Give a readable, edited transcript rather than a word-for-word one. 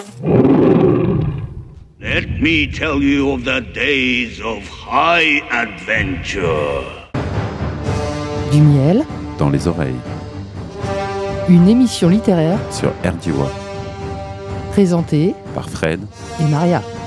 Let me tell you of the days of high adventure. Du miel Dans les oreilles, une émission littéraire sur RDY, présentée par Fred et Maria.